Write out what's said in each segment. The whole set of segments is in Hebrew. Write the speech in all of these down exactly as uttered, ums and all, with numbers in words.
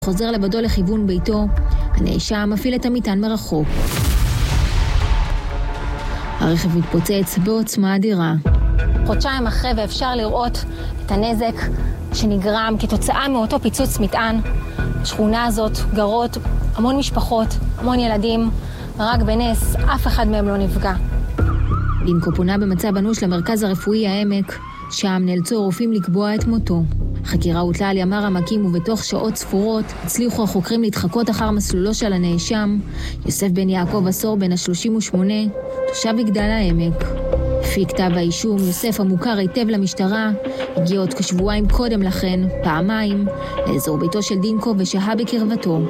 חוזר לבדו לכיוון ביתו, הנאשם מפעיל את המטען מרחוק. הרכב מתפוצץ בעוצמה אדירה. חודשיים אחרי ואפשר לראות את הנזק שנגרם כתוצאה מאותו פיצוץ מטען. בשכונה הזאת גרות המון משפחות, המון ילדים, רק בנס אף אחד מהם לא נפגע. דינקו פונה במצב אנוש למרכז הרפואי העמק, שם נאלצו הרופאים לקבוע את מותו. חקירה הוטלה על ימ"ר עמקים ובתוך שעות ספורות הצליחו החוקרים להתחקות אחר מסלולו של הנאשם, יוסף בן יעקב עשור בן ה-שלושים ושמונה, תושב מגדל העמק. לפי כתב האישום, יוסף המוכר היטב למשטרה, הגיע עוד כשבועיים קודם לכן, פעמיים, לאזור ביתו של דינקו ושהה בקרבתו.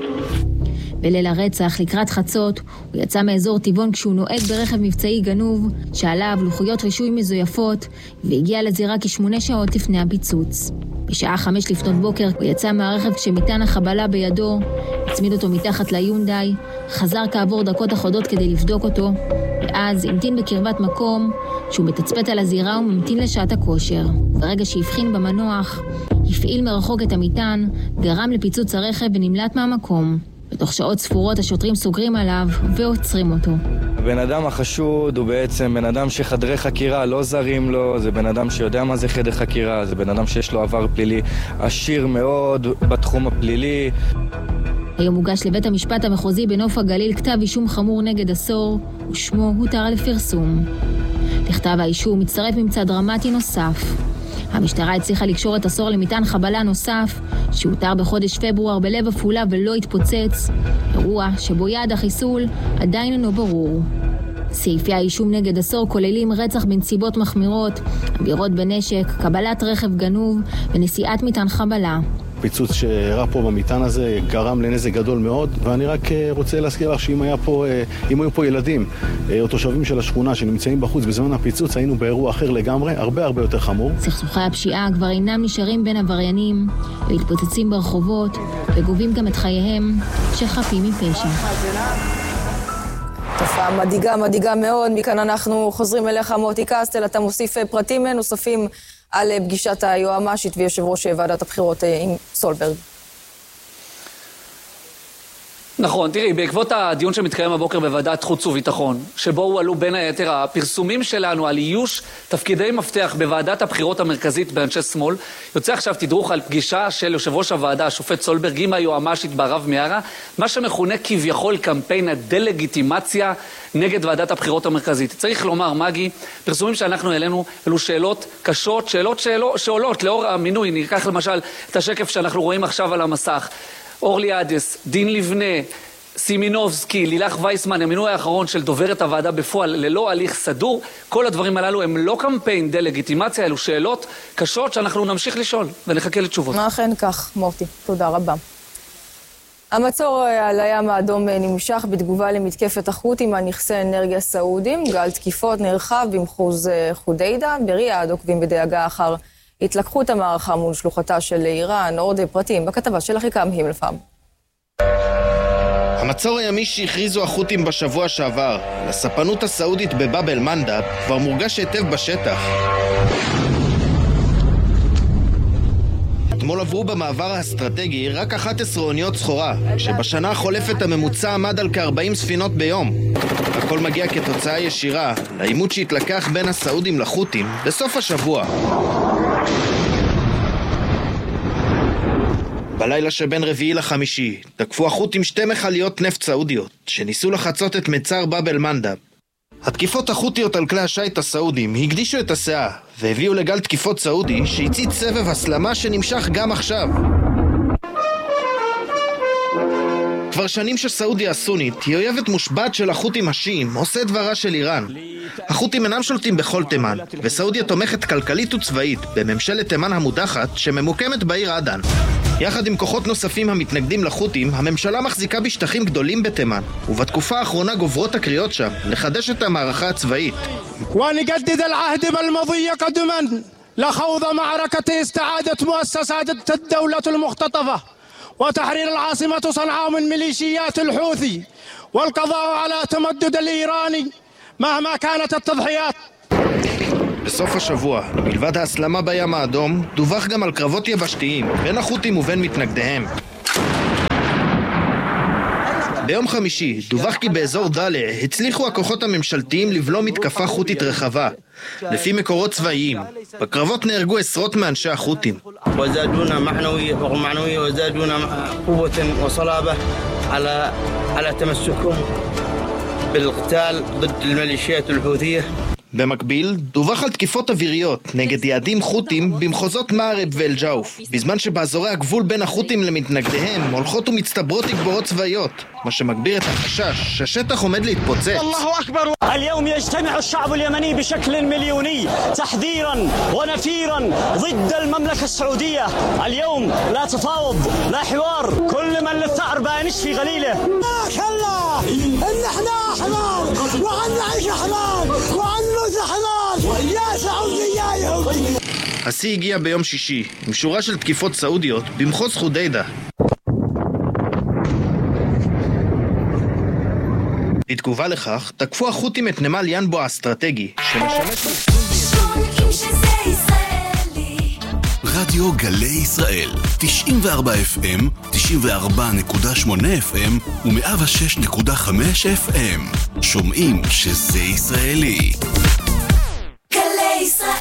בליל הרצח, לקראת חצות, הוא יצא מאזור טבעון כשהוא נוהג ברכב מבצעי גנוב, שעליו לוחיות רישוי מזויפות, והגיע לזירה כשמונה שעות לפני הפיצוץ. בשעה חמש לפנות בוקר הוא יצא מהרכב כשמטען החבלה בידו, הצמיד אותו מתחת ליונדאי, חזר כעבור דקות אחדות כדי לבדוק אותו, ואז המתין בקרבת מקום שהוא מתצפת על הזירה וממתין לשעת הכושר. ברגע שהבחין במנוח, הפעיל מרחוק את המטען, גרם לפיצוץ הרכב ונמלט מהמקום. בתוך שעות ספורות השוטרים סוגרים עליו ועוצרים אותו. הבן אדם החשוד הוא בעצם בן אדם שחדרי חקירה לא זרים לו, זה בן אדם שיודע מה זה חדר חקירה, זה בן אדם שיש לו עבר פלילי עשיר מאוד בתחום הפלילי. היום הוגש לבית המשפט המחוזי בנוף הגליל כתב אישום חמור נגד עשור, ושמו הותר לפרסום. לכתב האישום מצטרף ממצא דרמטי נוסף. המשטרה הצליחה לקשור את עשור למטען חבלה נוסף, שהותר בחודש פברואר בלב עפולה ולא התפוצץ, אירוע שבו יעד החיסול עדיין אינו ברור. סעיפי האישום נגד עשור כוללים רצח בנסיבות מחמירות, עבירות בנשק, קבלת רכב גנוב ונשיאת מטען חבלה. פיצוץ שאירע פה במטען הזה גרם לנזק גדול מאוד, ואני רק רוצה להזכיר לך שאם היה פה, אם היו פה ילדים או תושבים של השכונה שנמצאים בחוץ בזמן הפיצוץ, היינו באירוע אחר לגמרי, הרבה הרבה יותר חמור. סכסוכי הפשיעה כבר אינם נשארים בין עבריינים, והתפוצצים ברחובות, וגובים גם את חייהם של חפים מפשע. תופעה מדאיגה, מדאיגה מאוד. מכאן אנחנו חוזרים אליך, מוטי קסטל, אתה מוסיף פרטים נוספים על פגישת היועמ"שית ויושב ראש ועדת הבחירות עם סולברג. נכון, תראי, בעקבות הדיון שמתקיים הבוקר בוועדת חוץ וביטחון, שבו הועלו בין היתר הפרסומים שלנו על איוש תפקידי מפתח בוועדת הבחירות המרכזית באנשי שמאל, יוצא עכשיו תדרוך על פגישה של יושב ראש הוועדה, השופט סולברג, עם היועמ"שית ברב מיארה, מה שמכונה כביכול קמפיין הדלגיטימציה נגד ועדת הבחירות המרכזית. צריך לומר, מגי, פרסומים שאנחנו העלינו, אלו שאלות קשות, שאלות שאלות, שעולות לאור המינוי. ניקח למשל את השקף שאנחנו רואים עכשיו על המסך. אורלי עדס, דין לבנה, סימינובסקי, לילך וייסמן, המינוי האחרון של דוברת הוועדה בפועל ללא הליך סדור. כל הדברים הללו הם לא קמפיין דלגיטימציה, אלו שאלות קשות שאנחנו נמשיך לשאול ונחכה לתשובות. אכן כך, מוטי. תודה רבה. המצור על הים האדום נמשך בתגובה למתקפת החות'ים על נכסי אנרגיה סעודיים. גל תקיפות נרחב במחוז חודיידה. בריאד עוקבים בדאגה אחר התלקחות המערכה מול שלוחתה של איראן. עוד פרטים בכתבה של אחיקם הימלפאם. המצור הימי שהכריזו החות'ים בשבוע שעבר לספנות הסעודית בבאב אל-מנדב כבר מורגש היטב בשטח. אתמול עברו במעבר האסטרטגי רק אחת עשרה אוניות סחורה, שבשנה החולפת הממוצע עמד על כ-ארבעים ספינות ביום. הכל מגיע כתוצאה ישירה לעימות שהתלקח בין הסעודים לחות'ים בסוף השבוע. בלילה שבין רביעי לחמישי תקפו החות'ים שתי מכליות נפט סעודיות שניסו לחצות את מצר באב אל-מנדב. התקיפות החות'יות על כלי השיט הסעודים הקדישו את הסאה והביאו לגל תקיפות סעודי שהציץ סבב הסלמה שנמשך גם עכשיו. כבר שנים שסעודיה הסונית היא אויבת מושבעת של החות'ים השיעים, עושה דברה של איראן. החות'ים אינם שולטים בכל תימן, וסעודיה תומכת כלכלית וצבאית בממשלת תימן המודחת שממוקמת בעיר עדן. יחד עם כוחות נוספים המתנגדים לחות'ים, הממשלה מחזיקה בשטחים גדולים בתימן, ובתקופה האחרונה גוברות הקריאות שם לחדש את המערכה הצבאית. ونجدد العهد بالمضي قدما لخوض معركة استعادة مؤسسات الدولة المختطفة وتحرير العاصمة صنعاء من ميليشيات الحوثي والقضاء على تمدد الإيراني مهما كانت التضحيات. בסוף השבוע, מלבד ההסלמה בים האדום, דווח גם על קרבות יבשתיים בין החות'ים ובין מתנגדיהם. ביום חמישי דווח כי באזור דלע הצליחו הכוחות הממשלתיים לבלום מתקפה חותית רחבה. לפי מקורות צבאיים, בקרבות נהרגו עשרות מאנשי החותים. وزادونا معنوي ومعنوي وزادونا قوة وصلابة على على تمسكهم بالقتال ضد الميليشيات الحوثية. במקביל, דווח על תקיפות אוויריות נגד יעדים חותים במחוזות מארב ואל-ג'אוף, בזמן שבאזורי הגבול בין החותים למתנגדיהם הולכות ומצטברות תגבורות צבאיות, מה שמגביר את החשש שהשטח עומד להתפוצץ. الله أكبر. اليوم يجتمع الشعب اليمني بشكل مليوني تحذيرا ونفيرا ضد المملكة السعودية. اليوم لا تفاوض لا حوار، كل من للثأر بانش في غليله. ما شاء الله إن احنا أحرار وعن نعيش أحرار وعن نوز أحرار يا سعودي يا يهودي. השיא הגיע ביום שישי עם שורה של תקיפות סעודיות במחוז חודיידה. בתגובה לכך, תקפו החותים את נמל ינבו האסטרטגי, שמשמש רדיו גלי ישראל, תשעים וארבע אף אם, תשעים וארבע נקודה שמונה אף אם ו-מאה ושש נקודה חמש אף אם. שומעים שזה ישראלי. גלי ישראל.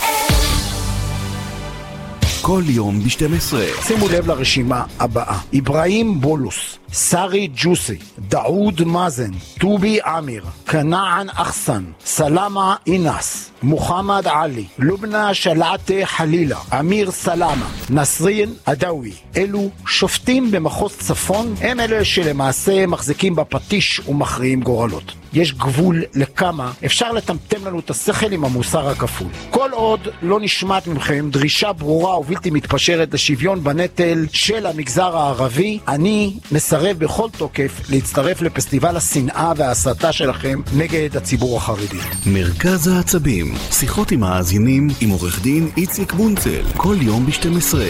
כל יום ב-שתים עשרה. שימו לב לרשימה הבאה: איברהים בולוס, סארי ג'וסי, דאוד מאזן, טובי אמיר, כנען אחסן, סלאמה אינס, מוחמד עלי, לובנה שלעתה חלילה, אמיר סלאמה, נסרין אדאוי. אלו שופטים במחוז צפון, הם אלה שלמעשה מחזיקים בפטיש ומכריעים גורלות. יש גבול לכמה אפשר לטמטם לנו את השכל עם המוסר הכפול. כל עוד לא נשמעת מכם דרישה ברורה ובלתי מתפשרת לשוויון בנטל של המגזר הערבי, אני מסרב בכל תוקף להצטרף לפסטיבל השנאה וההסתה שלכם נגד הציבור החרדי. מרכז העצבים, שיחות עם האזינים עם עורך דין איציק בונצל, כל יום ב-שתים עשרה.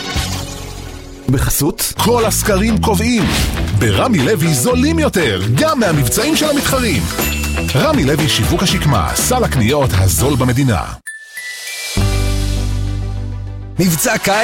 בחסות כל הסקרים קובעים ברמי לוי זולים יותר גם מהמבצעים של המתחרים. רמי לוי שיווק השקמה, סל הקניות הזול במדינה. מבצע קיץ